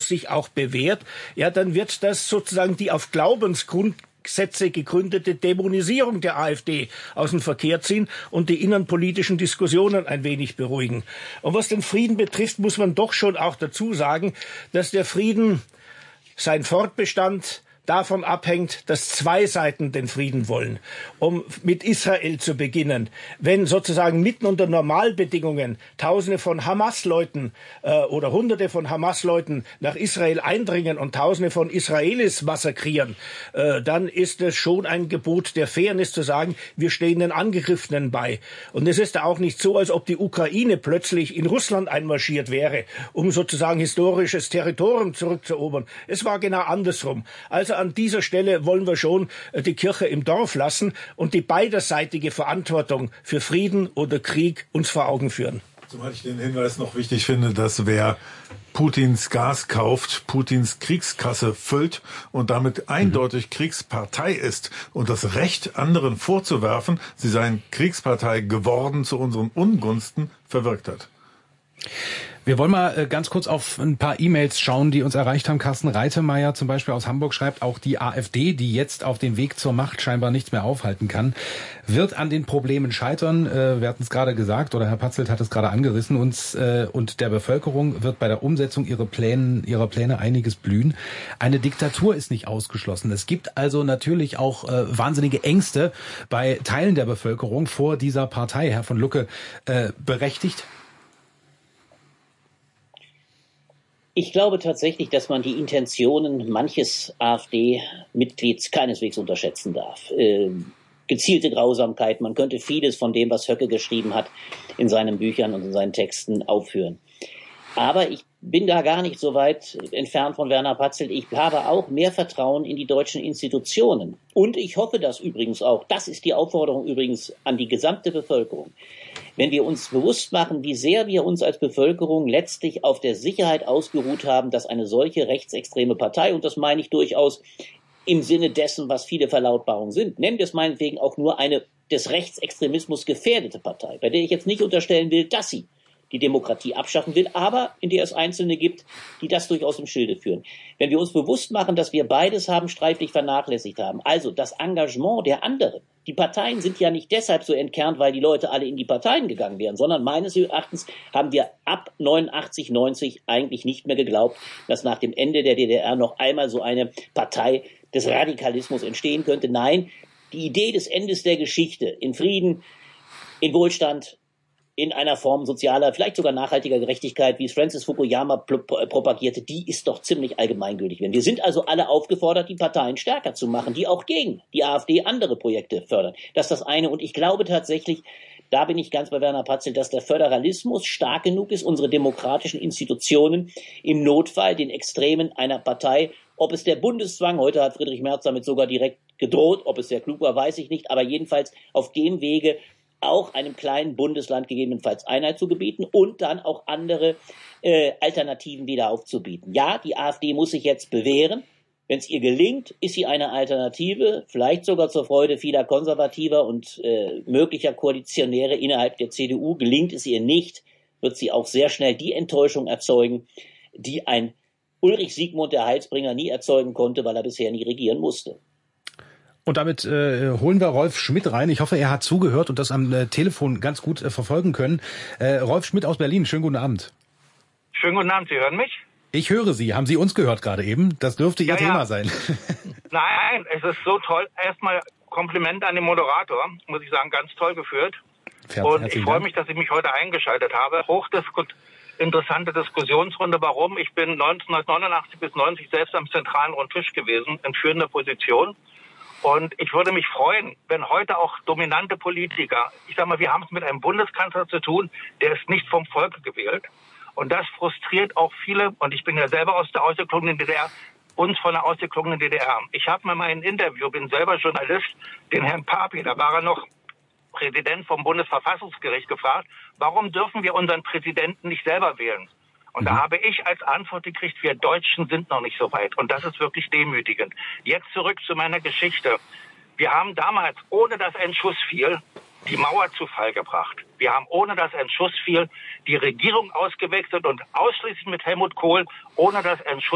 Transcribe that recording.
sich auch bewährt, ja, dann wird das sozusagen die auf Glaubensgrundsätze gegründete Dämonisierung der AfD aus dem Verkehr ziehen und die innenpolitischen Diskussionen ein wenig beruhigen. Und was den Frieden betrifft, muss man doch schon auch dazu sagen, dass der Frieden, sein Fortbestand davon abhängt, dass zwei Seiten den Frieden wollen. Um mit Israel zu beginnen, wenn sozusagen mitten unter Normalbedingungen Tausende von Hamas-Leuten oder Hunderte von Hamas-Leuten nach Israel eindringen und Tausende von Israelis massakrieren, dann ist es schon ein Gebot der Fairness zu sagen, wir stehen den Angegriffenen bei. Und es ist auch nicht so, als ob die Ukraine plötzlich in Russland einmarschiert wäre, um sozusagen historisches Territorium zurückzuerobern. Es war genau andersrum. Also an dieser Stelle wollen wir schon die Kirche im Dorf lassen und die beiderseitige Verantwortung für Frieden oder Krieg uns vor Augen führen. Zumal ich den Hinweis noch wichtig finde, dass wer Putins Gas kauft, Putins Kriegskasse füllt und damit eindeutig Kriegspartei ist und das Recht, anderen vorzuwerfen, sie seien Kriegspartei geworden zu unseren Ungunsten, verwirkt hat. Wir wollen mal ganz kurz auf ein paar E-Mails schauen, die uns erreicht haben. Carsten Reitemeyer zum Beispiel aus Hamburg schreibt, auch die AfD, die jetzt auf dem Weg zur Macht scheinbar nichts mehr aufhalten kann, wird an den Problemen scheitern. Wir hatten es gerade gesagt, oder Herr Patzelt hat es gerade angerissen, uns und der Bevölkerung wird bei der Umsetzung ihrer Pläne einiges blühen. Eine Diktatur ist nicht ausgeschlossen. Es gibt also natürlich auch wahnsinnige Ängste bei Teilen der Bevölkerung vor dieser Partei. Herr von Lucke, berechtigt? Ich glaube tatsächlich, dass man die Intentionen manches AfD-Mitglieds keineswegs unterschätzen darf. Gezielte Grausamkeit, man könnte vieles von dem, was Höcke geschrieben hat, in seinen Büchern und in seinen Texten aufführen. Aber ich bin da gar nicht so weit entfernt von Werner Patzelt. Ich habe auch mehr Vertrauen in die deutschen Institutionen. Und ich hoffe das übrigens auch. Das ist die Aufforderung übrigens an die gesamte Bevölkerung. Wenn wir uns bewusst machen, wie sehr wir uns als Bevölkerung letztlich auf der Sicherheit ausgeruht haben, dass eine solche rechtsextreme Partei, und das meine ich durchaus im Sinne dessen, was viele Verlautbarungen sind, nennen wir es meinetwegen auch nur eine des Rechtsextremismus gefährdete Partei, bei der ich jetzt nicht unterstellen will, dass sie die Demokratie abschaffen will, aber in der es Einzelne gibt, die das durchaus im Schilde führen. Wenn wir uns bewusst machen, dass wir beides haben sträflich vernachlässigt haben, also das Engagement der anderen. Die Parteien sind ja nicht deshalb so entkernt, weil die Leute alle in die Parteien gegangen wären, sondern meines Erachtens haben wir ab 89, 90 eigentlich nicht mehr geglaubt, dass nach dem Ende der DDR noch einmal so eine Partei des Radikalismus entstehen könnte. Nein, die Idee des Endes der Geschichte in Frieden, in Wohlstand, in einer Form sozialer, vielleicht sogar nachhaltiger Gerechtigkeit, wie es Francis Fukuyama propagierte, die ist doch ziemlich allgemeingültig. Wir sind also alle aufgefordert, die Parteien stärker zu machen, die auch gegen die AfD andere Projekte fördern. Das ist das eine. Und ich glaube tatsächlich, da bin ich ganz bei Werner Patzelt, dass der Föderalismus stark genug ist, unsere demokratischen Institutionen im Notfall den Extremen einer Partei, ob es der Bundeszwang, heute hat Friedrich Merz damit sogar direkt gedroht, ob es sehr klug war, weiß ich nicht, aber jedenfalls auf dem Wege auch einem kleinen Bundesland gegebenenfalls Einheit zu gebieten und dann auch andere Alternativen wieder aufzubieten. Ja, die AfD muss sich jetzt bewähren. Wenn es ihr gelingt, ist sie eine Alternative, vielleicht sogar zur Freude vieler Konservativer und möglicher Koalitionäre innerhalb der CDU. Gelingt es ihr nicht, wird sie auch sehr schnell die Enttäuschung erzeugen, die ein Ulrich Siegmund, der Heilsbringer, nie erzeugen konnte, weil er bisher nie regieren musste. Und damit holen wir Rolf Schmidt rein. Ich hoffe, er hat zugehört und das am Telefon ganz gut verfolgen können. Rolf Schmidt aus Berlin, schönen guten Abend. Schönen guten Abend, Sie hören mich? Ich höre Sie. Haben Sie uns gehört gerade eben? Das dürfte Ihr Thema sein. Nein, es ist so toll. Erstmal Kompliment an den Moderator, muss ich sagen, ganz toll geführt. Und ich freue mich, dass ich mich heute eingeschaltet habe. Interessante Diskussionsrunde. Warum? Ich bin 1989 bis 90 selbst am zentralen Rundtisch gewesen, in führender Position. Und ich würde mich freuen, wenn heute auch dominante Politiker, ich sag mal, wir haben es mit einem Bundeskanzler zu tun, der ist nicht vom Volke gewählt. Und das frustriert auch viele, und ich bin ja selber aus der ausgeklungenen DDR, uns von der ausgeklungenen DDR. Ich habe mir mal ein Interview, bin selber Journalist, den Herrn Papi, da war er noch Präsident vom Bundesverfassungsgericht, gefragt, warum dürfen wir unseren Präsidenten nicht selber wählen? Und da habe ich als Antwort gekriegt, wir Deutschen sind noch nicht so weit. Und das ist wirklich demütigend. Jetzt zurück zu meiner Geschichte. Wir haben damals, ohne dass ein Schuss fiel, die Mauer zu Fall gebracht. Wir haben, ohne dass ein Schuss fiel, die Regierung ausgewechselt und ausschließlich mit Helmut Kohl, ohne dass ein Schuss